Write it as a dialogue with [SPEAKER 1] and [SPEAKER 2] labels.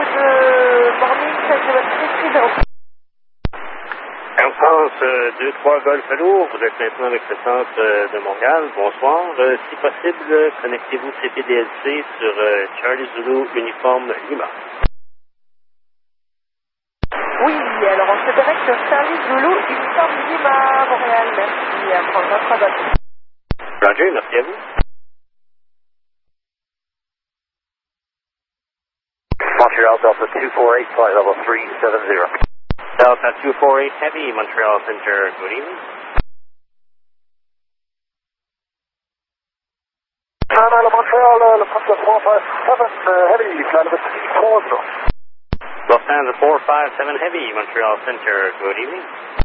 [SPEAKER 1] morning, Saint-Sébastien.
[SPEAKER 2] Air France 2-3 Golf Lourd, vous êtes maintenant avec le centre de Montréal. Bonsoir. Si possible, connectez-vous CPDLC sur Charlie Zulu Uniforme Lima.
[SPEAKER 1] Oui, alors on se connecte sur Charlie Zulu Uniforme Lima, Montréal. Merci, à prendre notre Golf.
[SPEAKER 2] Roger, merci à vous.
[SPEAKER 3] Montreal Delta 248, flight level 370.
[SPEAKER 2] Delta 248 Heavy, Montreal Center, good evening.
[SPEAKER 3] Montreal, Lufthansa 457 Heavy, flight level 340.
[SPEAKER 2] Lufthansa 457 Heavy, Montreal Center, good evening.